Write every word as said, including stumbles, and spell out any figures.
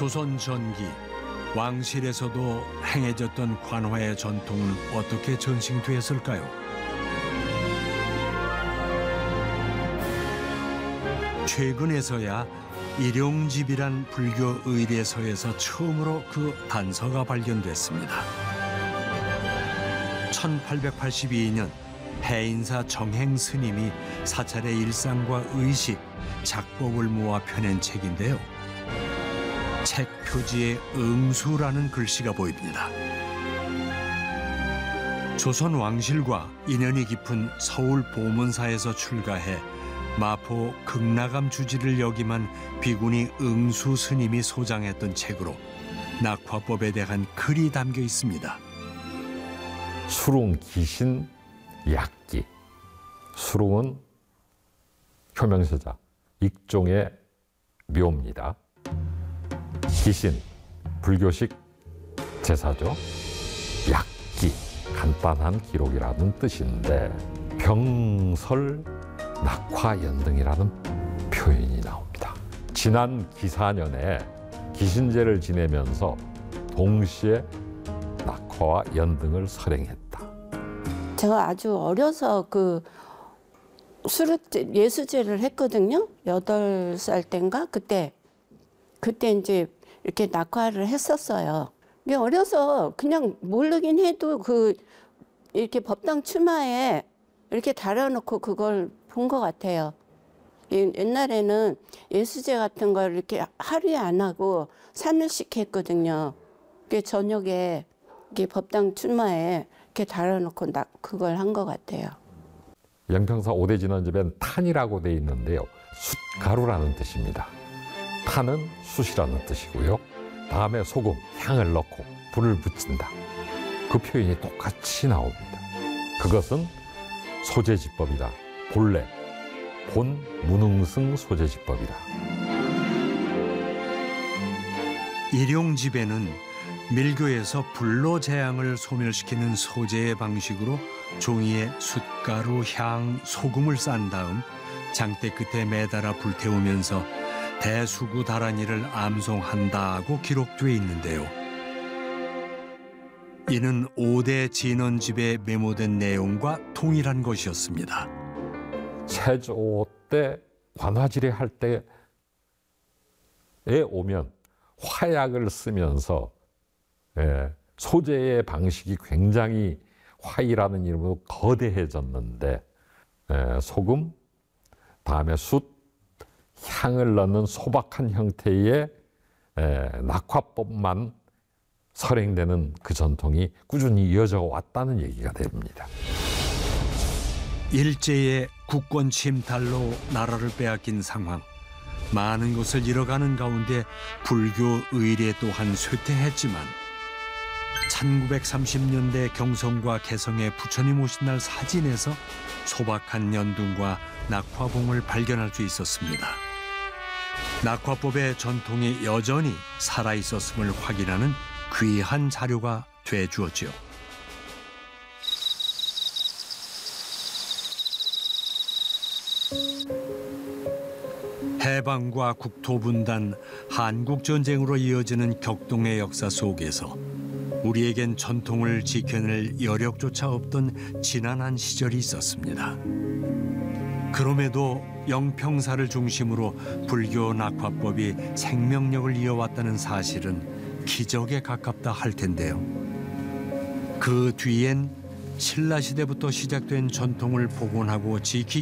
조선 전기 왕실에서도 행해졌던 관화의 전통은 어떻게 전승되었을까요? 최근에서야 일용집이란 불교 의례서에서 처음으로 그 단서가 발견됐습니다. 천팔백팔십이 년 해인사 정행 스님이 사찰의 일상과 의식, 작법을 모아 펴낸 책인데요. 책 표지에 응수라는 글씨가 보입니다. 조선 왕실과 인연이 깊은 서울 보문사에서 출가해 마포 극락암 주지를 역임한 비구니 응수 스님이 소장했던 책으로 낙화법에 대한 글이 담겨 있습니다. 수룽 기신 약기. 수룽은 효명세자, 익종의 묘입니다. 기신, 불교식 제사죠. 약기, 간단한 기록이라는 뜻인데 병설 낙화연등이라는 표현이 나옵니다. 지난 기사년에 기신제를 지내면서 동시에 낙화와 연등을 설행했다. 제가 아주 어려서 그 수륵제, 예수제를 했거든요. 여덟 살 땐가 그때 그때 이제 이렇게 낙화를 했었어요. 이게 어려서 그냥 모르긴 해도 그 이렇게 법당 추마에 이렇게 달아놓고 그걸 본 것 같아요. 옛날에는 예수제 같은 걸 이렇게 하루에 안 하고 삼 일씩 했거든요. 그게 저녁에 이렇게 법당 추마에 이렇게 달아놓고 나, 그걸 한 것 같아요. 영평사 오대 진원집엔 탄이라고 돼 있는데요. 숯가루라는 뜻입니다. 탄은 숯이라는 뜻이고요. 다음에 소금, 향을 넣고 불을 붙인다. 그 표현이 똑같이 나옵니다. 그것은 소재지법이다. 본래, 본 무능승 소재지법이다. 일용집에는 밀교에서 불로 재앙을 소멸시키는 소재의 방식으로 종이에 숯가루, 향, 소금을 싼 다음 장대 끝에 매달아 불태우면서 대수구 다란이를 암송한다고 기록돼 있는데요. 이는 오대 진원집에 메모된 내용과 동일한 것이었습니다. 세조 때 관화지례 할 때에 오면 화약을 쓰면서 예, 소재의 방식이 굉장히 화이라는 이름으로 거대해졌는데 예, 소금, 다음에 숯, 향을 넣는 소박한 형태의 예, 낙화법만 설행되는 그 전통이 꾸준히 이어져 왔다는 얘기가 됩니다. 일제의 국권 침탈로 나라를 빼앗긴 상황. 많은 것을 잃어가는 가운데 불교 의례 또한 쇠퇴했지만 천구백삼십 년대 경성과 개성의 부처님 오신 날 사진에서 소박한 연등과 낙화봉을 발견할 수 있었습니다. 낙화법의 전통이 여전히 살아있었음을 확인하는 귀한 자료가 돼 주었지요. 해방과 국토분단, 한국전쟁으로 이어지는 격동의 역사 속에서 우리에겐 전통을 지켜낼 여력조차 없던 지난한 시절이 있었습니다. 그럼에도 영평사를 중심으로 불교 낙화법이 생명력을 이어왔다는 사실은 기적에 가깝다 할 텐데요. 그 뒤엔 신라시대부터 시작된 전통을 복원하고 지키기